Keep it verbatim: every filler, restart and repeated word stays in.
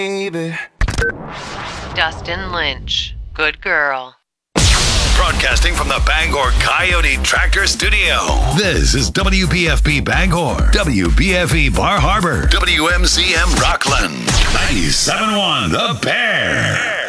baby. Dustin Lynch, good girl. Broadcasting from the Bangor Coyote Tractor Studio. This is W B F B Bangor, W B F E Bar Harbor, W M C M Rockland, ninety-seven point one The Bear.